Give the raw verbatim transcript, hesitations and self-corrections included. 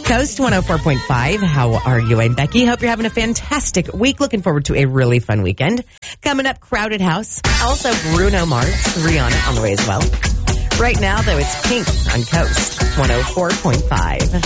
Coast one oh four point five. How are you? I'm Becky. Hope you're having a fantastic week. Looking forward to a really fun weekend. Coming up, Crowded House. Also, Bruno Mars, Rihanna on the way as well. Right now, though, it's Pink on Coast one oh four point five.